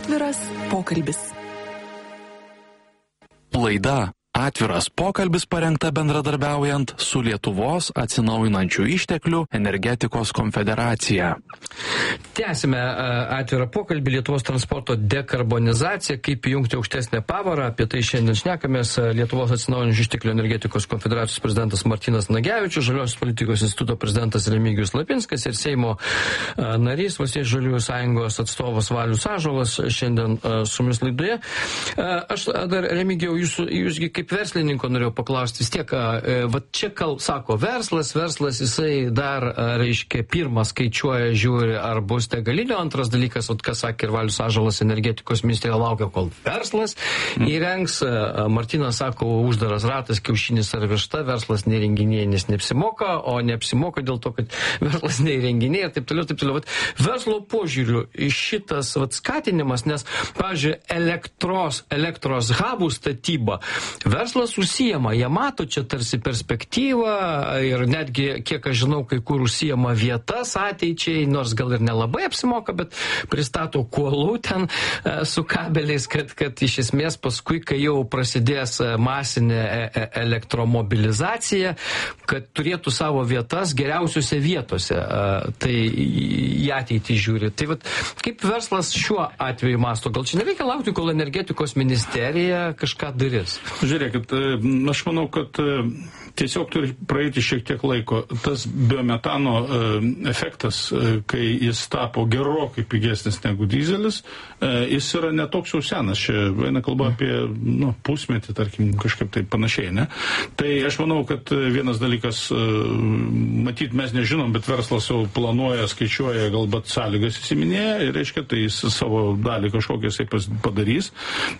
Atviras pokalbis. Laida Atviras pokalbis parengta bendradarbiaujant su Lietuvos atsinaujinančių išteklių energetikos konfederacija. Tęsime atvirą pokalbį Lietuvos transporto dekarbonizacija, kaip įjungti aukštesnę pavarą. Apie tai šiandien šnekamės. Lietuvos atsinaujinančių išteklių energetikos konfederacijos prezidentas Martynas Nagevičius, Žaliosios politikos instituto prezidentas Remigijus Lapinskas ir Seimo narys, Valstiečių žaliųjų sąjungos atstovas Valius Ąžuolas šiandien su mumis laidoje. Aš dar, Remigijau, jūsgi kaip verslininko norėjau paklausti, vis tiek, va čia sako verslas jisai dar, reiškia, pirmas skaičiuoja, žiūri, ar bus degalinio, antras dalykas, kas sakė ir Valius Ąžuolas, energetikos ministerija laukia, kol verslas įrengs, Martynas sako, uždaras ratas, kiaušinis ar višta, verslas neįrenginėja, nes neapsimoka, o neapsimoka dėl to, kad verslas neįrenginėja ir taip toliau, taip toliau. Vat, verslo požiūriu šitas vat, skatinimas, nes, pavyzdžiui, elektros hubų statyba, verslas užsijama, jie mato čia tarsi perspektyvą ir netgi, kiek aš žinau, kai kur užsijama vietas ateičiai, nors gal ir nelabai apsimoka, bet pristato kuolų ten su kabeliais, kad iš esmės paskui, kai jau prasidės masinė elektromobilizacija, kad turėtų savo vietas geriausiose vietose, tai į ateitį žiūri. Tai vat, kaip verslas šiuo atveju masto? Gal čia nereikia laukti, kol energetikos ministerija kažką darys? Žiūrėkit, aš manau, kad tiesiog turi praeiti šiek tiek laiko. Tas biometano efektas, kai jis tapo gerokai pigesnis negu dizelis, jis yra netoks jau senas. Čia eina kalba apie pusmetį, tarkim, kažkaip tai panašiai, ne? Tai aš manau, kad vienas dalykas, matyt, mes nežinom, bet verslas jau planuoja, skaičiuoja, galbūt sąlygas įsiminėja ir, reiškia, tai jis savo dalį kažkokią jisai padarys.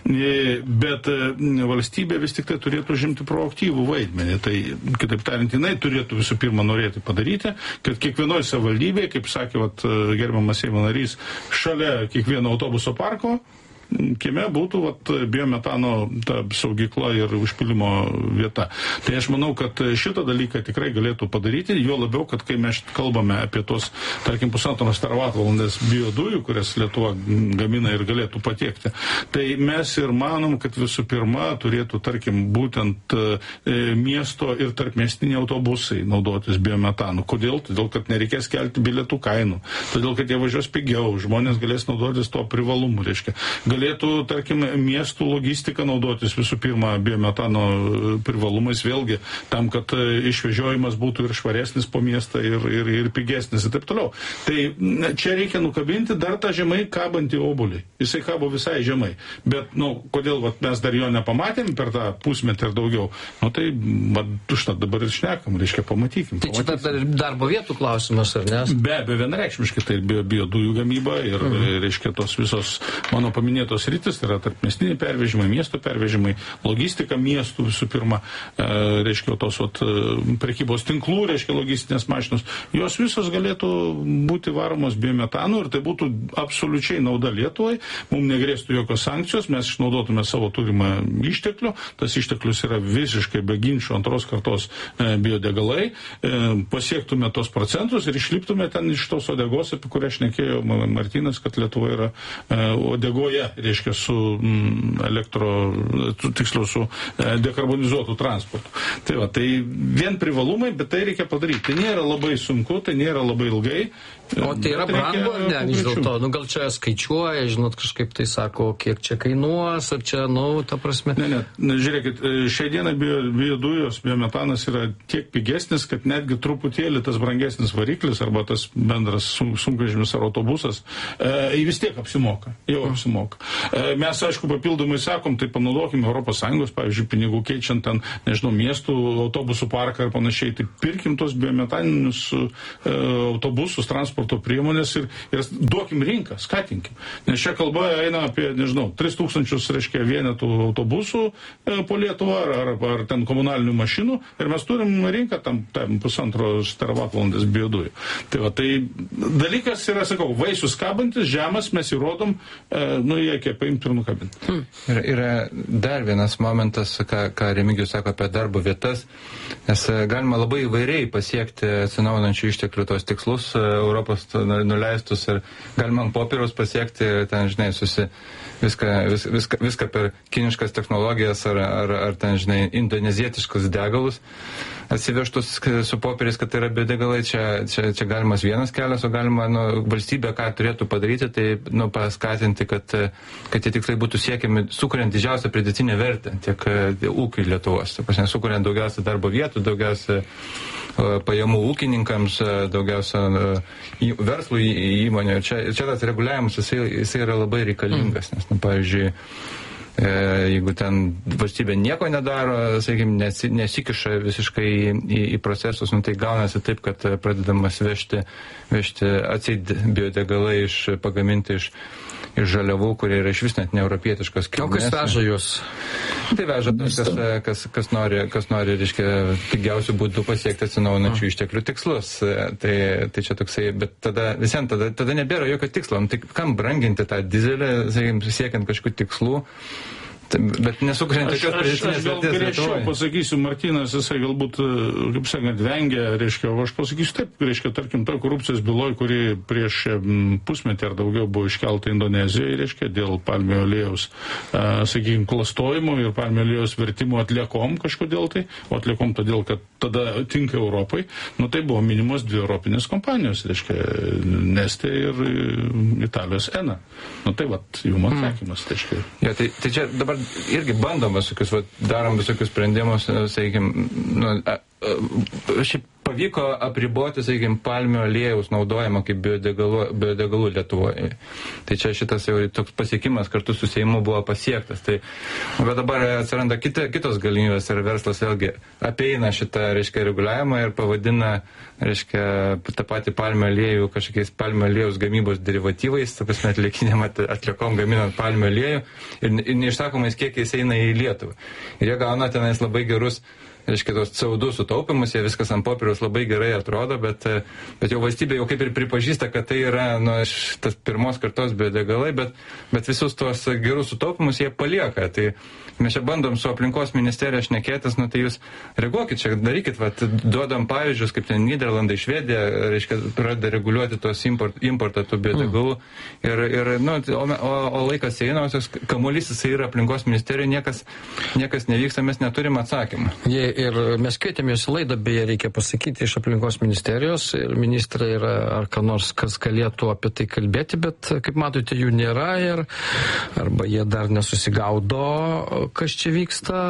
Bet valstybė vis tik tai turėtų žimti proaktyvų vaidmenį. Tai, kitaip tariant, jinai turėtų visų pirma norėti padaryti, kad kiekvienoje savivaldybėje, kaip sakė gerbiamas Seimo narys, šalia kiekvieno autobuso parko kieme būtų biometano ta saugykla ir užpilimo vieta. Tai aš manau, kad šitą dalyką tikrai galėtų padaryti, jo labiau, kad kai mes kalbame apie tos, tarkim, 1,5 teravatvalandės biodujų, kurias Lietuva gamina ir galėtų patiekti, tai mes ir manom, kad visų pirma turėtų, tarkim, būtent miesto ir tarpmiestiniai autobusai naudotis biometanu. Kodėl? Todėl, kad nereikės kelti bilietų kainų. Todėl, kad jie važiuos pigiau, žmonės galės naudotis to privalumu, reiškia. Galėtų, tarkim, miestų logistika naudotis visų pirma biometano privalumais, vėlgi tam, kad išvežiojimas būtų ir švaresnis po miestą ir pigesnis ir taip toliau. Tai čia reikia nukabinti dar tą žemai kabantį obuolį. Jisai kabo visai žemai. Bet, kodėl mes dar jo nepamatėm per tą pusmetį ir daugiau? Tai užtat dabar ir šnekam, reiškia, pamatykim. Tai čia dar darbo vietų klausimas, ar ne? Be abejo, vienareikšmiškai tai biodujų gamyba ir, reiškia, tos visos mano paminėtos rytis, tai yra tarpmiestiniai pervežimai, miesto pervežimai, logistika miestų visų pirma, reiškia, tos prekybos tinklų, reiškia, logistinės mašinos, jos visos galėtų būti varomos biometanu ir tai būtų absoliučiai nauda Lietuvai, mums negrėstų jokios sankcijos, mes išnaudotume savo turimą išteklių, tas išteklius yra visiškai be ginčų antros kartos biodegalai, pasiektume tos procentus ir išliptume ten iš tos odegos, apie kurią šnekėjo Martynas, kad Lietuva yra odegoje, reiškia, su tiksliau su dekarbonizuotų transportu. Tai vien privalumai, bet tai reikia padaryti. Tai nėra labai sunku, tai nėra labai ilgai. O tai yra brangu, ar ne, vis dėlto? Gal čia skaičiuoja, žinot, kažkaip tai sako, kiek čia kainuos, ar čia, ta prasme. Ne, žiūrėkit, šiai dienai biodujos, biometanas yra tiek pigesnis, kad netgi truputėlį tas brangesnis variklis arba tas bendras sunkvežimis ar autobusas, vis tiek apsimoka, jau apsimoka. Mes, aišku, papildomai sakom, tai panaudokime ES, pavyzdžiui, pinigų keičiant ten, nežinau, miestų autobusų parką ir panašiai, tai pirkim tos biometaninius autobusus, transporto priemonės ir duokim rinką, skatinkim. Nes čia kalba eina apie, 3000, reiškia, vienetų autobusų po Lietuvą ar ten komunalinių mašinų ir mes turim rinką tam 1,5 teravatvalandės biodujų. Tai dalykas yra, sakau, vaisius kabantis, žemas, mes įrodom, į priekį, paimti ir nukabinti. Yra dar vienas momentas, ką Remigijus sako apie darbo vietas, nes galima labai įvairiai pasiekti atsinaujinančių išteklių tos tikslus Europos nuleistus ir galima ant popieriaus pasiekti, ten, žinai, viską per kiniškas technologijas ar ten, žinai, indonezietiškus degalus atsivežtus su popieriais, kad tai yra biodegalai, čia galimas vienas kelias, o galima valstybė, ką turėtų padaryti, tai paskatinti, kad tie tikslai būtų siekiami, sukuriant didžiausią pridėtinę vertę tiek ūkiui Lietuvos, sukuriant daugiausia darbo vietų, daugiausia pajamų ūkininkams, daugiausia verslų įmonių. Čia tas reguliavimas, jisai yra labai reikalingas, nes, pavyzdžiui, jeigu ten valstybė nieko nedaro, sakykime, nesikiša visiškai į procesus, tai gaunasi taip, kad pradedamas vežti atseit biodegalai pagaminti iš žaliavų, kurie yra iš vis net neeuropietiškos kilmės. O kas veža juos? Tai veža kas nori, reiškia, pigiausių būdų pasiekti atsinaujinančių išteklių tikslus. Tai čia toksai, bet tada nebėra jokio tikslo. Tai kam branginti tą dizelį, sakykime, siekiant kažkokių tikslų? Bet nesukuriant tokios pridėtinės vertės Lietuvoje. Pasakysiu, Martynas, jisai galbūt, kaip sakant, vengia, reiškia, o aš pasakysiu taip, reiškia, tarkim, to korupcijos byloj, kuri prieš pusmetį ar daugiau buvo iškelta Indonezijoje, reiškia, dėl palmių aliejaus, sakykime, klastojimo ir palmių aliejaus vertimo atliekom kažkodėl tai, o atliekom todėl, kad tada tinka Europai, tai buvo minimos dvi europinės kompanijos, reiškia, Neste ir Italijos Ena. Tai vat, jų atsakymas, reiškia. Ja, tai čia dabar irgi bandom darom visokius sprendimus, sakykime, šiaip pavyko apriboti, sakykime, palmių aliejaus naudojimą kaip biodegalų Lietuvoje. Tai čia šitas jau toks pasiekimas kartu su Seimu buvo pasiektas. Bet dabar atsiranda kitos galimybės ir verslas vėlgi apeina šitą, reiškia, reguliavimą ir pavadina, reiškia, tą patį palmių aliejų kažkokiais palmių aliejaus gamybos derivatyvais, atliekinėm atliekom gaminant palmių aliejų ir neišsakomais kiekiais eina į Lietuvą. Ir jie gauna tenais labai gerus, reiškia, tos CO2 sutaupimus, jie viskas ant popieriaus labai gerai atrodo, bet jau valstybė jau kaip ir pripažįsta, kad tai yra tas pirmos kartos biodegalai, bet visus tos gerus sutaupimus jie palieka. Tai mes čia bandom su aplinkos ministerija šnekėtis, tai jūs reaguokit čia, darykit, duodam pavyzdžius, kaip ten Nyderlandai, Švedija, reiškia, pradeda reguliuoti tos importą tų biodegalų. O laikas eina, kamuolys jisai yra aplinkos ministerijoje, niekas nevyksta, mes neturim atsakymą. Ir mes kvietėmės į laidą, beje, reikia pasakyti, iš aplinkos ministerijos ir ministrai yra ar ką nors, kas galėtų apie tai kalbėti, bet kaip matote, jų nėra arba jie dar nesusigaudo, kas čia vyksta,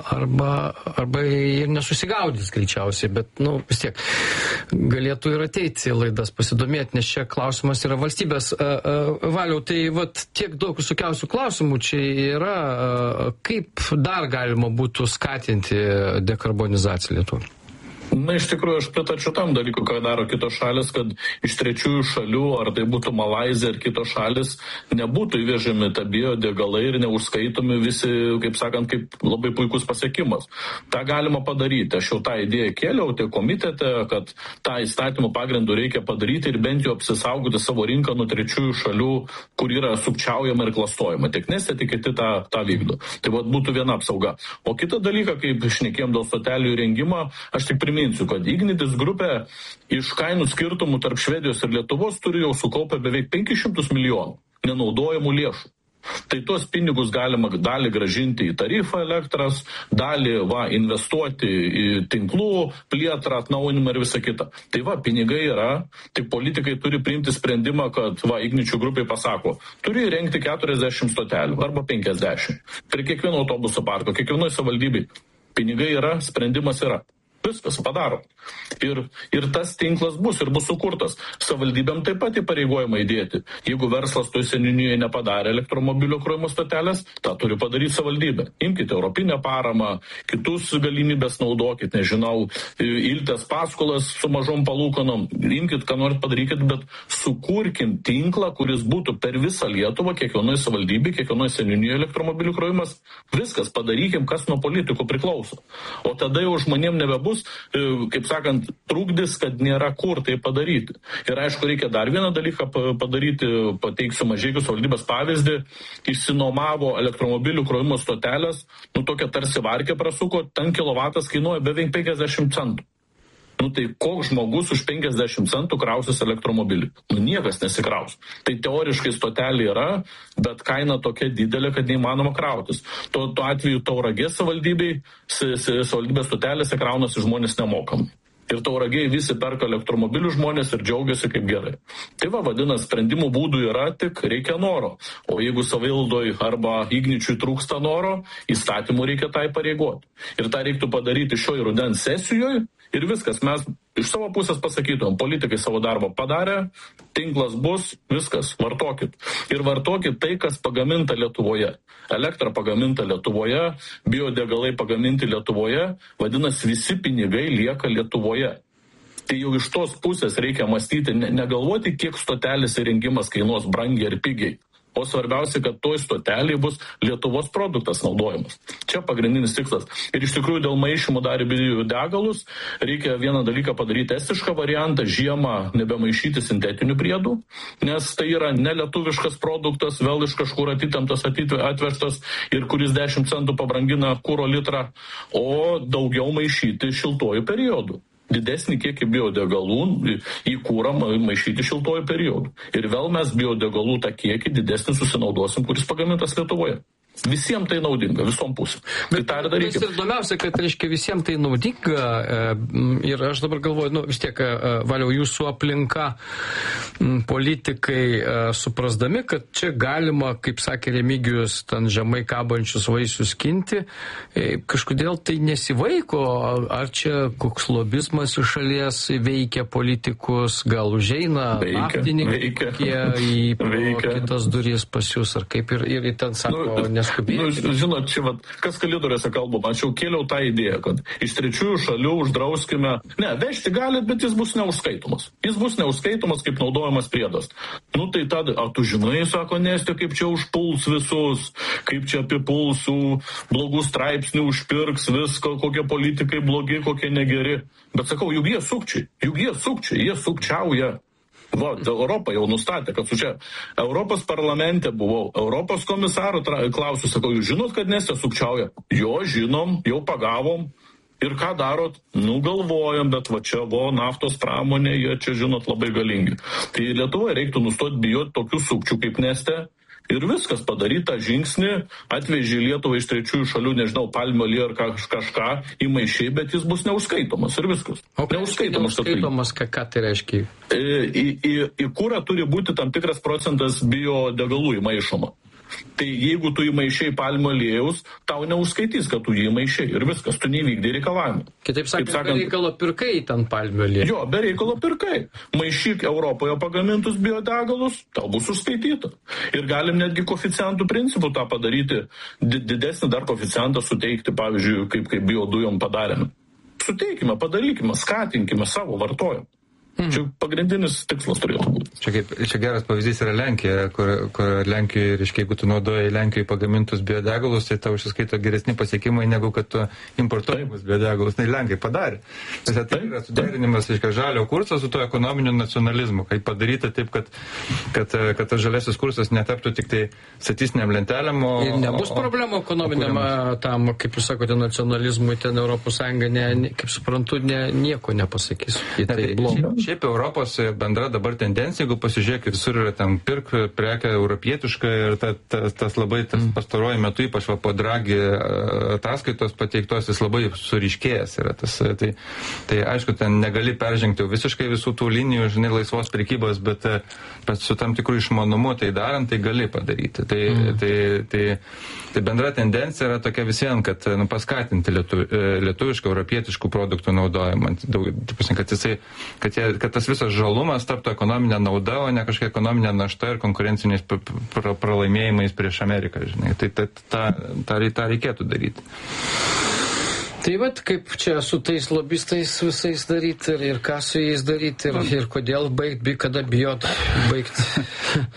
arba ir nesusigaudys greičiausiai, bet, vis tiek galėtų ir ateiti į laidas pasidomėti, nes čia klausimas yra valstybės. Valiau, tai tiek daug visokiausių klausimų čia yra, kaip dar galima būtų skatinti dekarbonizaciją Lietuvoje? Iš tikrųjų, aš pritarčiau tam dalykui, ką daro kitos šalis, kad iš trečiųjų šalių, ar tai būtų Malaizija ar kitos šalis, nebūtų įvežami tą biodegalai ir neužskaitomi visi, kaip sakant, kaip labai puikus pasiekimas. Ta galima padaryti. Aš jau tą idėją kėliau tiek komitete, kad tą įstatymų pagrindų reikia padaryti ir bent jau apsisaugoti savo rinką nuo trečiųjų šalių, kur yra sukčiaujama ir klastojama. Tiek Neste, tiek kiti tą vykdo. Tai būtų viena apsauga. O kitą dalyką, kaip šnekėjom dėl stotelių įrengimo, aš tik priminsiu, kad Ignitis grupė iš kainų skirtumų tarp Švedijos ir Lietuvos turi jau sukaupę beveik 500 milijonų nenaudojamų lėšų. Tai tuos pinigus galima dalį gražinti į tarifą elektros, dalį investuoti į tinklų plėtrą, atnaujinimą ir visą kitą. Tai pinigai yra, tik politikai turi priimti sprendimą, kad Igničių grupiai pasako, turi įrengti 40 stotelių arba 50. Prie kiekvieno autobuso parko, kiekvienoje savivaldybėje. Pinigai yra, sprendimas yra. Viskas padaro. Ir tas tinklas bus sukurtas. Savivaldybėm taip pat įpareigojama įdėti. Jeigu verslas toj seniūnijoje nepadarė elektromobilio krovimo stotelės, tą turi padaryti savivaldybė. Imkite europinę paramą, kitus galimybės naudokit, nežinau, iltės paskolas su mažom palūkanom, imkit, ką norit padarykit, bet sukurkim tinklą, kuris būtų per visą Lietuvą, kiekvienoje savivaldybėje, kiekvienoje seniūnijoje elektromobilių krovimas. Viskas padarykim, kas nuo politikų priklauso. O tada jau žmonėm nebebus bus, kaip sakant, trukdis, kad nėra kur tai padaryti. Ir aišku, reikia dar vieną dalyką padaryti, pateiksiu Mažeikių savivaldybės pavyzdį, išsinuomavo elektromobilių krovimo stotelės, tokia tarsi varkė prasuko, ten kilovatas kainuoja beveik 50 centų. Tai koks žmogus už 50 centų krausis elektromobilį? Niekas nesikraus. Tai teoriškai stotelė yra, bet kaina tokia didelė, kad neįmanoma krautis. Tuo atveju Tauragės savivaldybės stotelėse kraunasi žmonės nemokamai. Ir Tauragėje visi perka elektromobilių žmonės ir džiaugiasi kaip gerai. Tai vadinasi, sprendimų būdų yra, tik reikia noro. O jeigu savivaldoj arba Igničiui trūksta noro, įstatymų reikia tai pareigoti. Ir tą reiktų padaryti šioj rudens sesijoje. Ir viskas, mes iš savo pusės pasakytumėm, politikai savo darbą padarė, tinklas bus, viskas, vartokit. Ir vartokit tai, kas pagaminta Lietuvoje. Elektra pagaminta Lietuvoje, biodegalai pagaminti Lietuvoje, vadinasi, visi pinigai lieka Lietuvoje. Tai jau iš tos pusės reikia mąstyti, negalvoti, kiek stotelės įrengimas kainuos brangiai ir pigiai. O svarbiausia, kad toj stotelėje bus Lietuvos produktas naudojamas. Čia pagrindinis tikslas. Ir iš tikrųjų dėl maišymų dar biodegalus reikia vieną dalyką padaryti estišką variantą, žiemą nebemaišyti sintetinių priedų, nes tai yra nelietuviškas produktas, vėl iš kažkur atvežtas ir kuris 10 centų pabrangina kuro litrą, o daugiau maišyti šiltuoju periodu. Didesnį kiekį biodegalų į kūrą maišyti šiltuoju periodu. Ir vėl mes biodegalų tą kiekį didesnį susinaudosim, kuris pagamintas Lietuvoje. Visiems tai naudinga, visom pusėm. Bet tai ir įdomiausia, kad reiškia visiems tai naudinga ir aš dabar galvoju, vis tiek, Valiau, jūsų aplinka, politikai suprasdami, kad čia galima, kaip sakė Remigijus, ten žemai kabančius vaisius skinti, kažkodėl tai nesivaiko, ar čia koks lobizmas iš šalies veikia politikus, gal užeina naftininkai į kitas duris pas jūs, ar kaip ir ten sako, žinot, čia kas kalidoriuose kalbama, aš jau kėliau tą idėją, kad iš trečiųjų šalių uždrauskime, vežti galit, bet jis bus neužskaitomas. Jis bus neužskaitomas kaip naudojamas priedas. Tai tada, tu žinai, sako Nestė, kaip čia užpuls visus, kaip čia apipulsų, blogų straipsnių užpirks, visko, kokie politikai blogi, kokie negeri. Bet sakau, juk jie sukčiai, jie sukčiauja. Europa jau nustatė, kad su čia Europos parlamente buvau, Europos komisaro klausiu, sakau, jūs žinot, kad Nestė sukčiauja? Jo, žinom, jau pagavom. Ir ką darot? Galvojam, bet čia naftos pramonė, jie čia, žinot, labai galingi. Tai Lietuvoje reiktų nustoti bijoti tokių sukčių kaip Nestė. Ir viskas padaryta žingsnį, atvežė Lietuvą iš trečiųjų šalių, nežinau, palmių aliejų ar kažką įmaišiai, bet jis bus neužskaitomas ir viskas. O neužskaitomas, ką tai reiškia? Į kurą turi būti tam tikras procentas biodegalų įmaišoma. Tai jeigu tu įmaišiai palmių aliejus, tau neužskaitys, kad tu jį įmaišiai ir viskas, tu nevykdai reikalavimų. Kitaip sakant, be reikalo pirkai ten palmių aliejų. Jo, be reikalo pirkai. Maišyk Europoje pagamintus biodegalus, tau bus užskaityta. Ir galim netgi koeficientų principų tą padaryti, didesnį dar koeficientą suteikti, pavyzdžiui, kaip biodujom padarėme. Suteikime, padarykime, skatinkime savo vartojimą. Čia pagrindinis tikslas turėtų būti. Čia geras pavyzdys yra Lenkija, kur Lenkijoje, reiškia, jeigu tu naudoji Lenkijoje pagamintus biodegalus, tai tau užsiskaito geresni pasiekimai, negu kad tu importuojamus biodegalus. Tai Lenkai padarė. Tai yra suderinimas, reiškia, žalio kurso su to ekonominiu nacionalizmu, kai padaryta taip, kad tas žalesis kursas netaptų tik tai statistiniam lentelėm. Ir nebus problemų ekonominiam tam, kaip jūs sakote, nacionalizmui, ten Europos Sąjunga, kaip suprantu, nieko nepasakys. Šiaip Europos bendra dabar tendencija, jeigu pasižiūrėk, visur yra ten pirk prekę europietišką ir tas labai pastaruoju metu, ypač po Draghi ataskaitos pateiktos, jis labai suriškėjęs yra. Tai aišku, ten negali peržengti visiškai visų tų linijų, žinai, laisvos prekybos, bet su tam tikrų išmanumu tai darant, tai gali padaryti. Tai bendra tendencija yra tokia visiems, kad paskatinti lietuvišką, europietiškų produktų naudojimą. Kad tas visas žalumas taptų ekonominė nauda, o ne kažkokia ekonominė našta ir konkurenciniais pralaimėjimais prieš Ameriką, žinai. Tai tą reikėtų daryti. Tai kaip čia su tais lobistais visais daryti ir ką su jais daryti ir kodėl baigti, kada bijot baigti.